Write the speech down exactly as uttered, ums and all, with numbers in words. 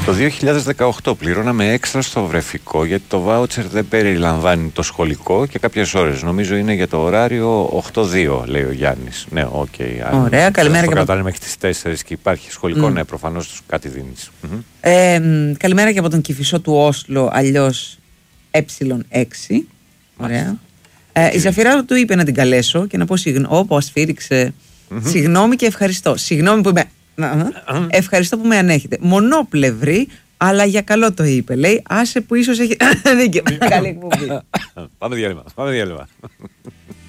Το δύο χιλιάδες δεκαοκτώ πληρώναμε έξτρα στο βρεφικό γιατί το βάουτσερ δεν περιλαμβάνει το σχολικό και κάποιες ώρες. Νομίζω είναι για το ωράριο οκτώ δύο, λέει ο Γιάννης. Ναι, οκ. Okay, ωραία, καλημέρα. Αν το κατάλληλα μέχρι τις τέσσερις και υπάρχει σχολικό, mm. ναι, προφανώς κάτι δίνεις. Mm-hmm. Ε, καλημέρα και από τον Κηφισό του Όσλο, αλλιώς ε έξι. Ωραία. Ε, η Ζαφυρά του είπε να την καλέσω και να πω συγγνώμη. Όπω σφύριξε. Mm-hmm. Συγγνώμη και ευχαριστώ. Συγγνώμη που είμαι. Mm-hmm. Ευχαριστώ που με ανέχετε. Μονόπλευρη, αλλά για καλό το είπε. Λέει, άσε που ίσως έχει. Καλή εκπομπή. Πάμε διάλειμμα. Πάμε διάλειμμα.